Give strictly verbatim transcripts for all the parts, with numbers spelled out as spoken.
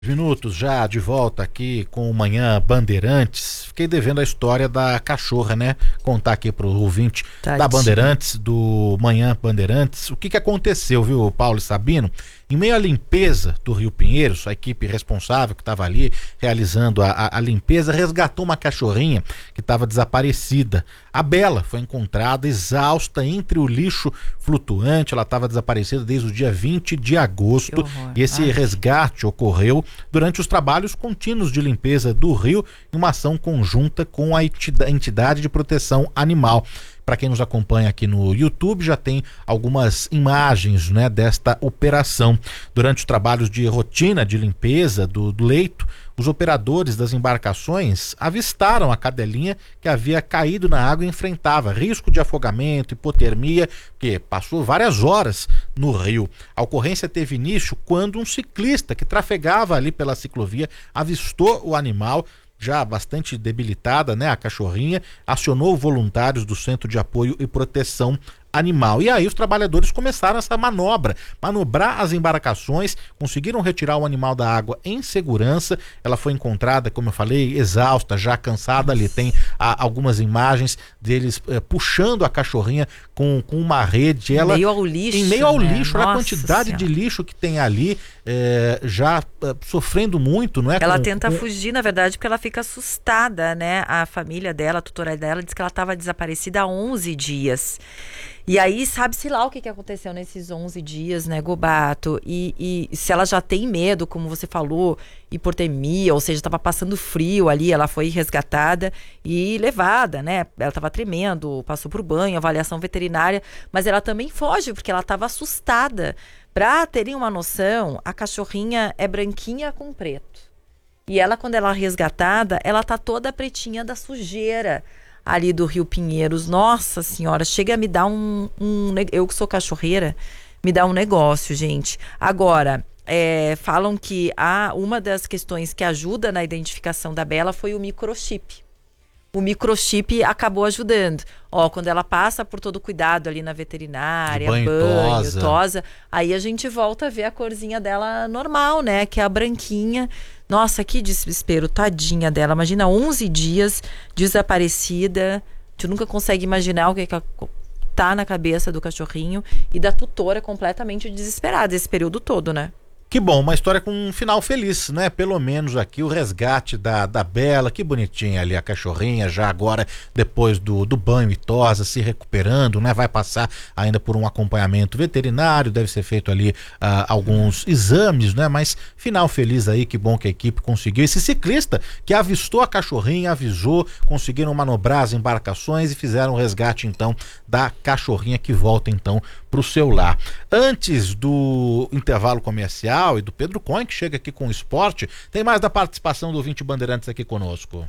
Minutos já de volta aqui com o Manhã Bandeirantes. Fiquei devendo a história da cachorra, né? Contar aqui pro ouvinte Tadinho. da Bandeirantes, do Manhã Bandeirantes. O que que aconteceu, viu, Paulo e Sabino? Em meio à limpeza do Rio Pinheiros, a equipe responsável que estava ali realizando a, a, a limpeza resgatou uma cachorrinha que estava desaparecida. A Bela foi encontrada exausta entre o lixo flutuante. Ela estava desaparecida desde o dia vinte de agosto. E esse Ai. resgate ocorreu durante os trabalhos contínuos de limpeza do rio em uma ação conjunta com a entidade de proteção animal. Para quem nos acompanha aqui no YouTube, já tem algumas imagens, né, desta operação. Durante os trabalhos de rotina de limpeza do, do leito, os operadores das embarcações avistaram a cadelinha que havia caído na água e enfrentava risco de afogamento, hipotermia, que passou várias horas no rio. A ocorrência teve início quando um ciclista que trafegava ali pela ciclovia avistou o animal, já bastante debilitada, né, a cachorrinha, acionou voluntários do Centro de Apoio e Proteção Animal. E aí os trabalhadores começaram essa manobra, manobrar as embarcações, conseguiram retirar o animal da água em segurança. Ela foi encontrada, como eu falei, exausta, já cansada. Ali tem a, algumas imagens deles eh, puxando a cachorrinha com, com uma rede. Ela, em meio ao lixo. Em meio ao né? lixo, olha a quantidade de lixo que tem ali, eh, já eh, sofrendo muito, não é? Ela com, tenta com... fugir, na verdade, porque ela fica assustada, né? A família dela, a tutora dela, disse que ela estava desaparecida há onze dias. E aí, sabe-se lá o que, que aconteceu nesses onze dias, né, Gobato? E, e se ela já tem medo, como você falou, hipotermia, ou seja, estava passando frio ali, ela foi resgatada e levada, né? Ela estava tremendo, passou por banho, avaliação veterinária, mas ela também foge, porque ela estava assustada. Para terem uma noção, a cachorrinha é branquinha com preto. E ela, quando ela é resgatada, ela tá toda pretinha da sujeira ali do Rio Pinheiros. Nossa senhora, chega a me dar um, um... Eu que sou cachorreira, me dá um negócio, gente. Agora, é, falam que há uma das questões que ajuda na identificação da Bela foi o microchip. O microchip acabou ajudando. Ó, quando ela passa por todo o cuidado ali na veterinária, banho, banho, tosa. tosa, aí a gente volta a ver a corzinha dela normal, né? Que é a branquinha. Nossa, que desespero, tadinha dela. Imagina onze dias desaparecida. Tu nunca consegue imaginar o que, que tá na cabeça do cachorrinho e da tutora completamente desesperada esse período todo, né? Que bom, uma história com um final feliz, né? Pelo menos aqui o resgate da, da Bela, que bonitinha ali a cachorrinha, já agora depois do, do banho e tosa, se recuperando, né? Vai passar ainda por um acompanhamento veterinário, deve ser feito ali uh, alguns exames, né? Mas final feliz aí, que bom que a equipe conseguiu. Esse ciclista que avistou a cachorrinha, avisou, conseguiram manobrar as embarcações e fizeram o resgate então da cachorrinha, que volta então pro seu lar. Antes do intervalo comercial e do Pedro Cohen, que chega aqui com o esporte, tem mais da participação do ouvinte Bandeirantes aqui conosco.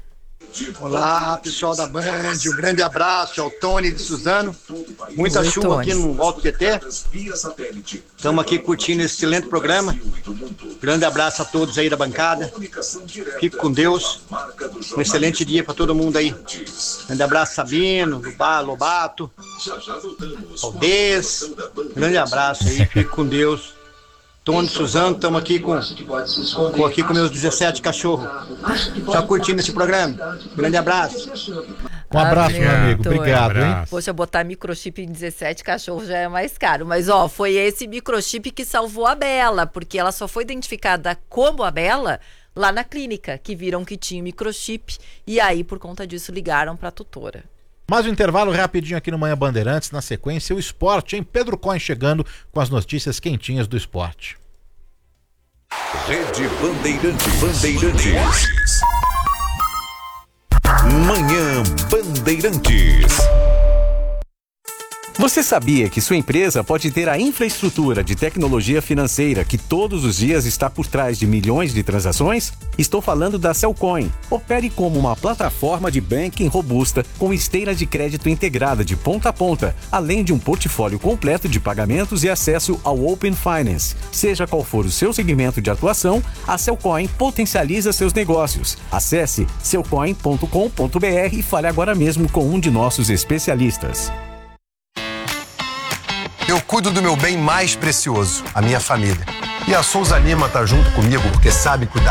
Olá, pessoal da Band, um grande abraço ao Tony de Suzano. Muita Oi, chuva Tony. aqui no Alto T T. Estamos aqui curtindo esse excelente programa. Grande abraço a todos aí da bancada. Fique com Deus. Um excelente dia para todo mundo aí. Grande abraço, Sabino, Lobato, Aldez. Grande abraço aí, fique com Deus. Tony Suzano, estamos aqui com, com, aqui com meus dezessete cachorros. Só curtindo esse programa. Grande abraço. Um abraço, meu amigo. Tony. Obrigado, hein? Poxa, botar microchip em dezessete cachorros já é mais caro. Mas, ó, foi esse microchip que salvou a Bela, porque ela só foi identificada como a Bela lá na clínica, que viram que tinha microchip. E aí, por conta disso, ligaram para a tutora. Mais um intervalo rapidinho aqui no Manhã Bandeirantes, na sequência o esporte, hein? Pedro Cohen chegando com as notícias quentinhas do esporte. Rede Bandeirantes. Bandeirantes. Manhã Bandeirantes. Você sabia que sua empresa pode ter a infraestrutura de tecnologia financeira que todos os dias está por trás de milhões de transações? Estou falando da Cellcoin. Opere como uma plataforma de banking robusta com esteira de crédito integrada de ponta a ponta, além de um portfólio completo de pagamentos e acesso ao Open Finance. Seja qual for o seu segmento de atuação, a Cellcoin potencializa seus negócios. Acesse cellcoin ponto com ponto br e fale agora mesmo com um de nossos especialistas. Eu cuido do meu bem mais precioso, a minha família. E a Souza Lima tá junto comigo porque sabe cuidar